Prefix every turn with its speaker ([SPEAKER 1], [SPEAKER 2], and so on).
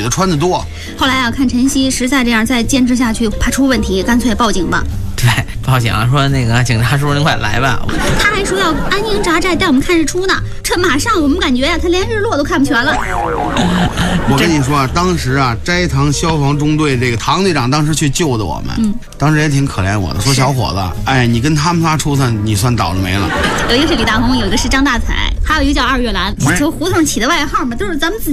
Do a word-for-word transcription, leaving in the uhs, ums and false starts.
[SPEAKER 1] 的穿的多。
[SPEAKER 2] 后来啊，看晨曦实在这样再坚持下去怕出问题，干脆报警吧。
[SPEAKER 3] 对，报警说那个警察叔叔您快来吧。
[SPEAKER 2] 他还说要安营扎寨带我们看日出呢，这马上我们感觉呀、啊，他连日落都看不全了。
[SPEAKER 1] 我跟你说啊，当时啊，斋堂消防中队这个唐队长当时去救的我们，嗯，当时也挺可怜我的，说小伙子，哎，你跟他们仨出去，你算倒了霉了。
[SPEAKER 2] 有一个是李大红，有一个是张大彩，还有一个叫二月兰，就胡同起的外号嘛，都是咱们自己。